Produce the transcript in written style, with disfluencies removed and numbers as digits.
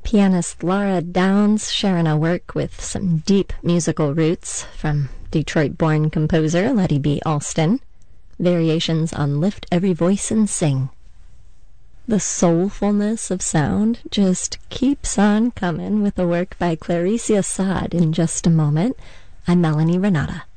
Pianist Laura Downs sharing a work with some deep musical roots from Detroit-born composer Letty B. Alston. Variations on Lift Every Voice and Sing. The soulfulness of sound just keeps on coming with a work by Clarice Assad in just a moment. I'm Melanie Renata.